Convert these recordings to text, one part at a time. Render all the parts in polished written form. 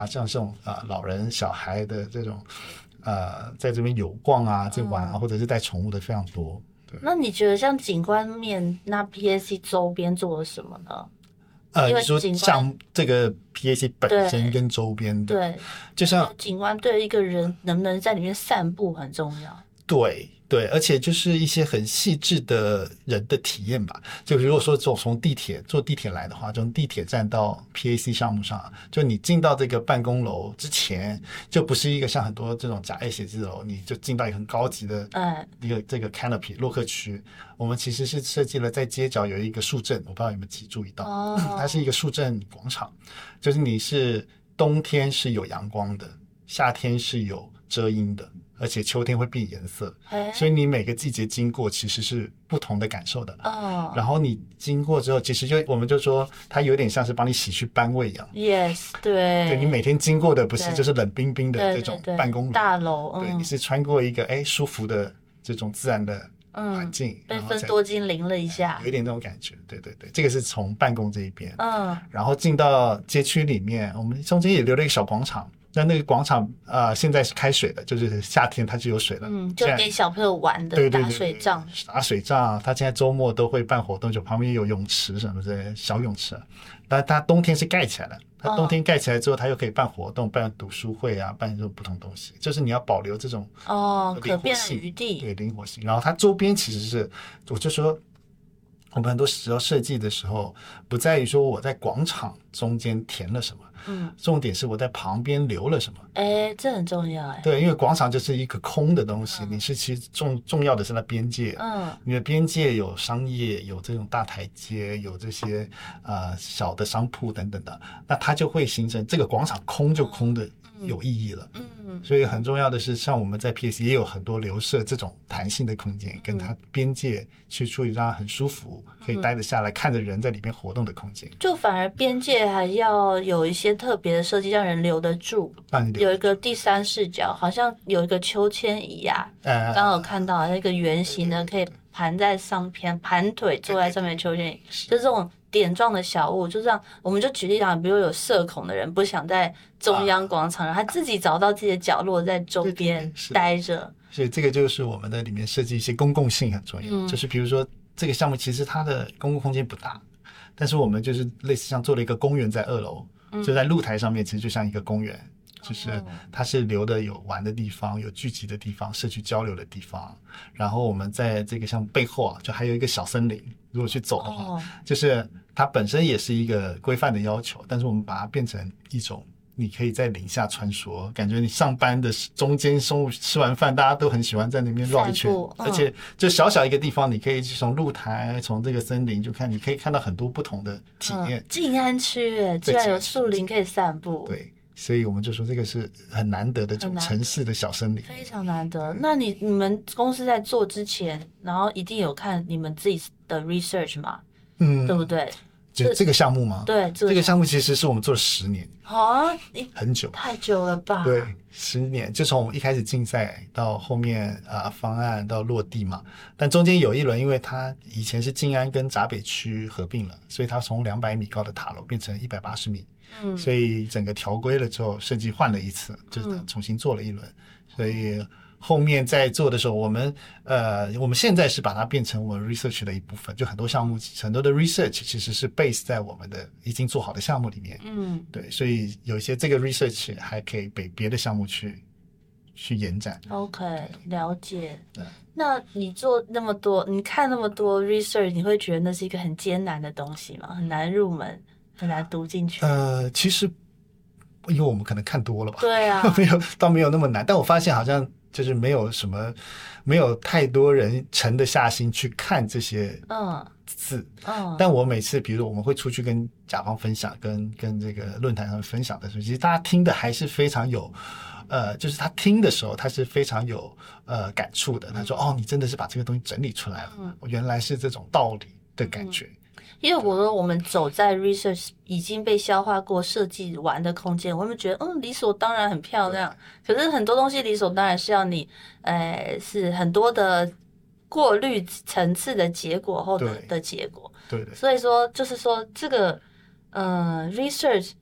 像这种老人小孩的这种在这边游逛啊在玩啊，或者是带宠物的非常多。对， 那你觉得像景观面，那 PAC 周边做了什么呢？因为你说景观像这个 PAC 本身对跟周边的， 对， 就像景观对一个人能不能在里面散步很重要。 对对，而且就是一些很细致的人的体验吧。就如果说从坐地铁来的话，从地铁站到 PAC 项目上，就你进到这个办公楼之前，就不是一个像很多这种假 A 写字楼，你就进到一个很高级的一个这个 canopy 洛克区。我们其实是设计了在街角有一个树镇，我不知道有没有注意到，它是一个树镇广场，就是你是冬天是有阳光的，夏天是有遮阴的。而且秋天会变颜色，所以你每个季节经过其实是不同的感受的。然后你经过之后，其实我们就说它有点像是帮你洗去班味一样。 Yes， 对， 对，你每天经过的不是就是冷冰冰的这种办公楼大楼， 对，你是穿过一个舒服的这种自然的环境， 被芬多精灵了一下， 有一点这种感觉。对对对，这个是从办公这一边，然后进到街区里面，我们中间也留了一个小广场。那个广场现在是开水的，就是夏天它就有水了， 就给小朋友玩的，打水仗。 打水仗，它现在周末都会办活动，就旁边有泳池什么的小泳池。但它冬天是盖起来的，它冬天盖起来之后，它又可以办活动，办读书会啊，办这种不同东西。就是你要保留这种可变的余地， 对，灵活性。然后它周边其实是，我就说。我们很多时候设计的时候，不在于说我在广场中间填了什么，重点是我在旁边留了什么。 这很重要对，因为广场就是一个空的东西，你是其实重要的是那边界。你的边界有商业，有这种大台阶，有这些小的商铺等等的，那它就会形成这个广场空就空的有意义了。所以很重要的是，像我们在 PS 也有很多留设这种弹性的空间，跟它边界去处理，让它很舒服，可以待得下来，看着人在里面活动的空间。 就反而边界还要有一些特别的设计，让人留得住。有一个第三视角，好像有一个秋千椅啊，刚刚有看到那个圆形的，可以盘在上边，盘腿坐在上面的秋千椅，就这种点状的小物，就这样，我们就举例讲，比如有社恐的人不想在中央广场，然后他自己找到自己的角落，在周边待着。 所以这个就是我们的里面设计一些公共性很重要，就是比如说这个项目其实它的公共空间不大，但是我们就是类似像做了一个公园在2楼，就在露台上面，其实就像一个公园。就是它是留的有玩的地方，有聚集的地方，社区交流的地方。然后我们在这个项目背后就还有一个小森林，如果去走的话，就是它本身也是一个规范的要求，但是我们把它变成一种你可以在林下穿梭，感觉你上班的中间中午吃完饭，大家都很喜欢在那边绕一圈，而且就小小一个地方，你可以从露台，从这个森林就你可以看到很多不同的体验。 静安区居然有树林可以散步， 对。所以我们就说这个是很难得的这种城市的小森林， 非常难得。那你们公司在做之前，然后一定有看你们自己的 research 嘛？对不对？ 就这个项目吗？ 对， 这个项目其实是我们做了10年，很久， 太久了吧？ 对，10年，就从我们一开始竞赛到后面方案到落地嘛。但中间有一轮，因为它以前是静安跟闸北区合并了，所以它从200米高的塔楼变成180米。所以整个调规了之后，设计换了一次，就是重新做了一轮。所以后面在做的时候，我们现在是把它变成我们 research 的一部分，就很多项目很多的 research 其实是 base 在我们的已经做好的项目里面。对，所以有一些这个 research 还可以被别的项目去延展。 OK， 了解。那你做那么多，你看那么多 research， 你会觉得那是一个很艰难的东西吗？很难入门？很难读进去。 其实因为我们可能看多了吧， 对啊， 倒没有那么难。但我发现好像就是没有太多人沉得下心去看这些字。但我每次比如说我们会出去跟甲方分享，跟这个论坛上分享的时候，其实大家听的还是非常有就是他听的时候他是非常有感触的。他说你真的是把这个东西整理出来了，原来是这种道理的感觉。 因为我说我们走在 research 已经被消化过设计完的空间，我们觉得理所当然很漂亮，可是很多东西理所当然是要你是很多的过滤层次的结果后的结果。 对， 所以说就是说这个research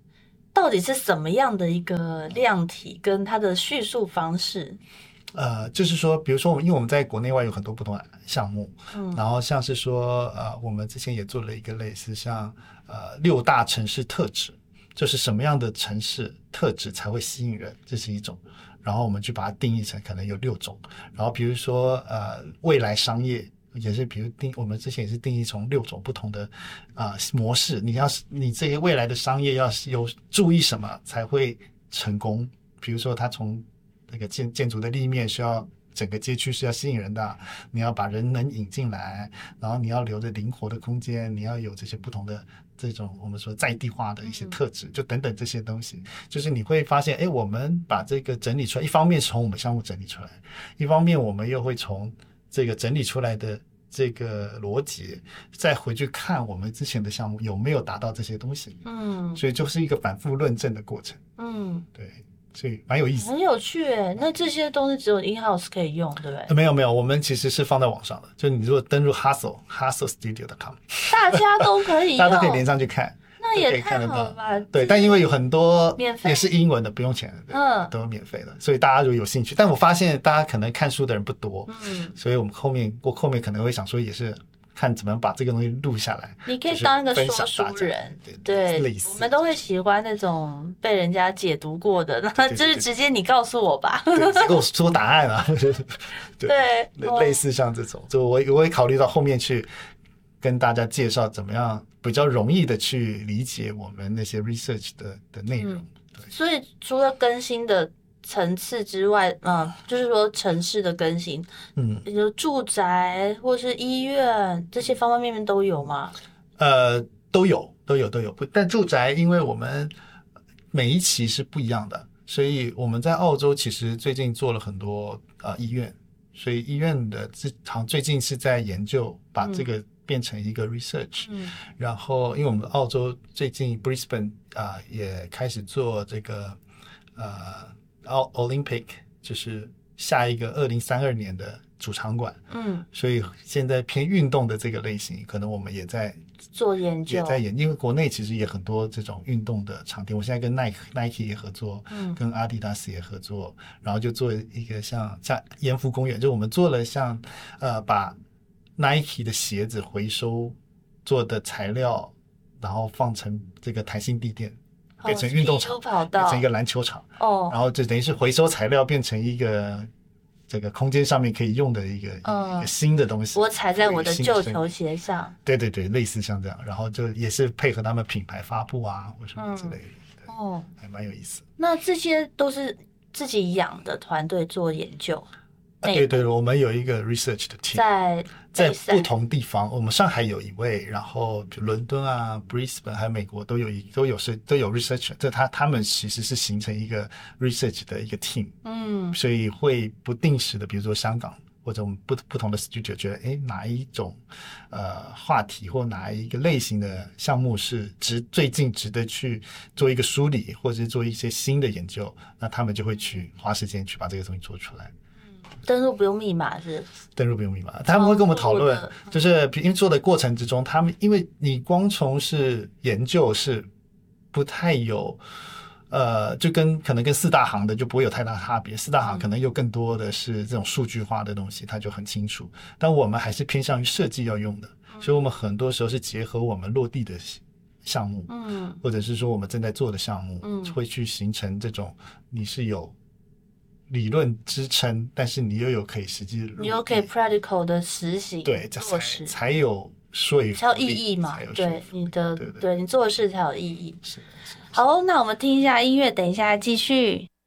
到底是什么样的一个量体跟它的叙述方式？ 就是说，比如说因为我们在国内外有很多不同的项目，然后像是说，我们之前也做了一个类似像6大城市特质，就是什么样的城市特质才会吸引人，这是一种。然后我们就把它定义成可能有6种。然后比如说未来商业也是，比如我们之前也是定义从6种不同的模式。你这些未来的商业要有注意什么才会成功？比如说它从那个建筑的立面需要整个街区是要吸引人的，你要把人能引进来，然后你要留着灵活的空间，你要有这些不同的这种我们说在地化的一些特质，就等等这些东西，就是你会发现，我们把这个整理出来，一方面是从我们项目整理出来，一方面我们又会从这个整理出来的这个逻辑再回去看我们之前的项目有没有达到这些东西，所以就是一个反复论证的过程，对。所以蛮有意思， 很有趣耶。那这些东西只有 in-house 可以用，对不对？ 没有，我们其实是放在网上的。就你如果登入 hustlestudio.com， 大家都可以用， 大家都可以连上去看， 那也太好了吧？ 对，但因为有很多免费也是英文的，不用钱的，都是免费的，所以大家如果有兴趣，但我发现大家可能看书的人不多，所以我后面可能会想说也是。看怎么把这个东西录下来， 你可以当一个说书人，对，我们都会喜欢那种被人家解读过的，那就是直接你告诉我吧， 给我说答案啊，对，类似像这种，就我会考虑到后面去跟大家介绍怎么样比较容易的去理解我们那些 research 的内容。 所以除了更新的层次之外，就是说城市的更新，比如住宅或是医院这些方方面面都有吗？ 都有。但住宅因为我们每一期是不一样的，所以我们在澳洲其实最近做了很多医院，所以医院的最近是在研究把这个变成一个 research，然后因为我们澳洲最近 Brisbane 也开始做这个Olympic， 就是下一个2032年的主场馆，所以现在偏运动的这个类型，可能我们也在做研究， 因为国内其实也很多这种运动的场地，我现在跟 Nike 也合作，跟阿迪达斯也合作，然后就做一个像盐湖公园，就我们做了像把 Nike 的鞋子回收做的材料，然后放成这个弹性地垫。变成运动场，变成一个篮球场，然后就等于是回收材料变成一个这个空间上面可以用的一个新的东西。 我踩在我的旧球鞋上， 对，类似像这样，然后就也是配合他们品牌发布啊或什么之类的，还蛮有意思。 那这些都是自己养的团队做研究。 对，我们有一个 research 的 team， 在不同地方，我们上海有一位，然后比如伦敦啊、Brisbane 还有美国都有 researcher， 这他们其实是形成一个 research 的一个 team，所以会不定时的，比如说香港或者我们不同的 studio 觉得，哪一种话题或哪一个类型的项目是最近值得去做一个梳理，或者是做一些新的研究，那他们就会去花时间去把这个东西做出来。 登录不用密码是？ 登录不用密码，他们会跟我们讨论，就是因为做的过程之中，他们因为你光从事研究是不太有，就可能跟4大行的就不会有太大差别。4大行可能又更多的是这种数据化的东西，它就很清楚。但我们还是偏向于设计要用的，所以我们很多时候是结合我们落地的项目，或者是说我们正在做的项目，会去形成这种你是有理论支撑，但是你又有可以实际， 你又可以 practical 的实行， 对，才有说服力， 才有意义嘛？对，对你做的事才有意义。 是。 好，那我们听一下音乐，等一下继续。